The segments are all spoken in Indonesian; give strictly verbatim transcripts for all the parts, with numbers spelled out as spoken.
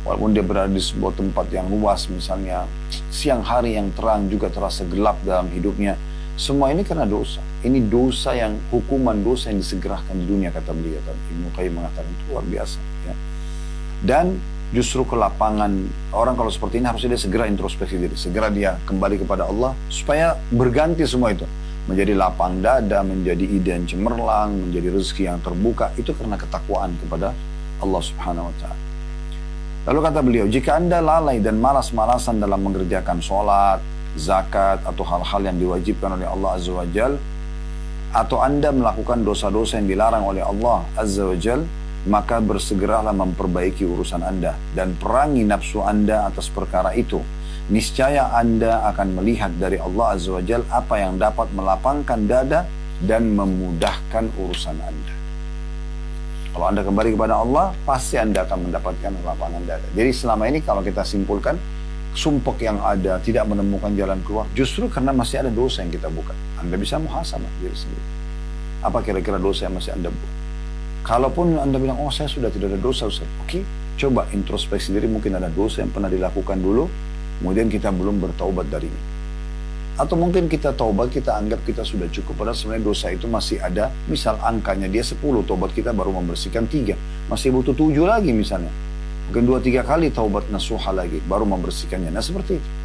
Walaupun dia berada di sebuah tempat yang luas, misalnya siang hari yang terang juga terasa gelap dalam hidupnya. Semua ini karena dosa. Ini dosa yang, hukuman dosa yang disegerakan di dunia, kata beliau. Ibnu Qayyim mengatakan itu luar biasa. Ya. Dan justru kelapangan, orang kalau seperti ini harusnya dia segera introspeksi diri. Segera dia kembali kepada Allah, supaya berganti semua itu. Menjadi lapang dada, menjadi ide yang cemerlang, menjadi rezeki yang terbuka. Itu karena ketakwaan kepada Allah subhanahu wa ta'ala. Lalu kata beliau, jika Anda lalai dan malas-malasan dalam mengerjakan sholat, zakat, atau hal-hal yang diwajibkan oleh Allah Azza wa Jal, atau Anda melakukan dosa-dosa yang dilarang oleh Allah Azza wa Jal, maka bersegeralah memperbaiki urusan Anda dan perangi nafsu Anda atas perkara itu. Niscaya Anda akan melihat dari Allah Azza wa Jal apa yang dapat melapangkan dada dan memudahkan urusan Anda. Kalau Anda kembali kepada Allah, pasti Anda akan mendapatkan lapangan dada. Jadi selama ini kalau kita simpulkan, sumpek yang ada, tidak menemukan jalan keluar, justru karena masih ada dosa yang kita buka. Anda bisa muhasabah diri sendiri. Apa kira-kira dosa yang masih Anda buat? Kalaupun Anda bilang, oh saya sudah tidak ada dosa, Ustaz. Oke, coba introspeksi diri, mungkin ada dosa yang pernah dilakukan dulu, kemudian kita belum bertaubat darinya. Atau mungkin kita taubat, kita anggap kita sudah cukup, padahal sebenarnya dosa itu masih ada. Misal angkanya dia sepuluh, taubat kita baru membersihkan tiga. Masih butuh tujuh lagi misalnya. Mungkin dua tiga kali taubat nasuha lagi, baru membersihkannya. Nah seperti itu.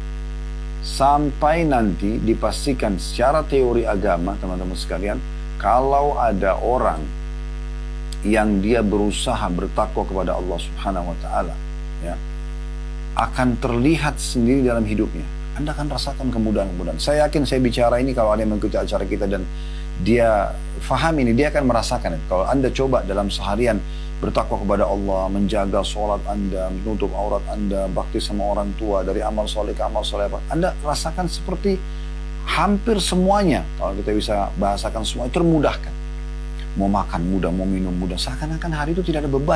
Sampai nanti dipastikan secara teori agama, teman-teman sekalian, kalau ada orang yang dia berusaha bertakwa kepada Allah subhanahu wa ta'ala, ya, akan terlihat sendiri dalam hidupnya. Anda akan rasakan kemudahan-kemudahan. Saya yakin saya bicara ini kalau ada yang mengikuti acara kita dan dia faham ini, dia akan merasakan. Kalau Anda coba dalam seharian bertakwa kepada Allah, menjaga sholat Anda, menutup aurat Anda, bakti sama orang tua, dari amal soleh ke amal soleh, Anda rasakan seperti hampir semuanya, kalau kita bisa bahasakan semua, termudahkan. Mau makan mudah, mau minum mudah, seakan-akan hari itu tidak ada beban.